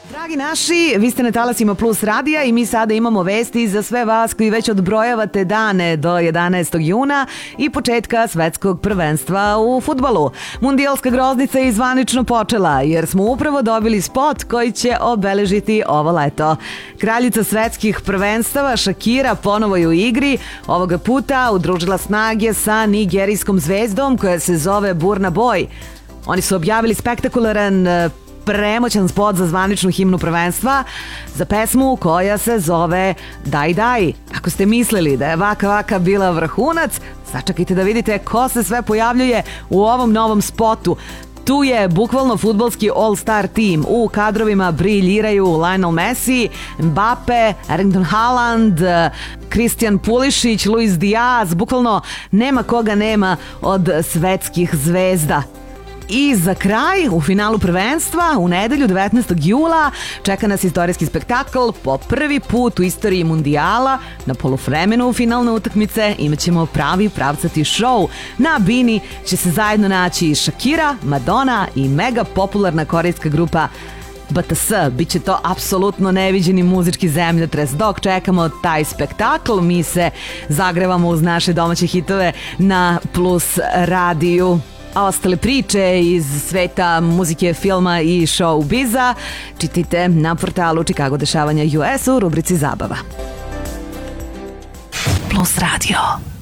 Dragi naši, vi ste na talasima Plus radija i mi sada imamo vesti za sve vas koji već odbrojavate dane do 11. juna i početka svetskog prvenstva u fudbalu. Mundijalska groznica je zvanično počela jer smo upravo dobili spot koji će obeležiti ovo leto. Kraljica svetskih prvenstava Shakira ponovo je u igri, ovoga puta udružila snage sa nigerijskom zvezdom koja se zove Burna Boy. Oni su objavili spektakularan premoćan spot za zvaničnu himnu prvenstva za pesmu koja se zove Daj Daj. Ako ste mislili da je Vaka Vaka bila vrhunac, sačekajte da vidite ko se sve pojavljuje u ovom novom spotu. Tu je bukvalno fudbalski all-star tim. U kadrovima briljiraju Lionel Messi, Mbappe, Erling Haaland, Christian Pulisic, Luis Diaz. Bukvalno nema koga nema od svetskih zvezda. I za kraj, u finalu prvenstva, u nedelju 19. jula, čeka nas istorijski spektakl. Po prvi put u istoriji mundijala, na poluvremenu finalne utakmice imat ćemo pravi pravcati show. Na bini će se zajedno naći Shakira, Madonna i mega popularna korejska grupa BTS. Biće to apsolutno neviđeni muzički zemljotres. Dok čekamo taj spektakl, mi se zagrevamo uz naše domaće hitove na Plus radiju. A ostale priče iz sveta muzike, filma i showbiza čitajte na portalu Chicago dešavanja US u rubrici Zabava. Plus radio.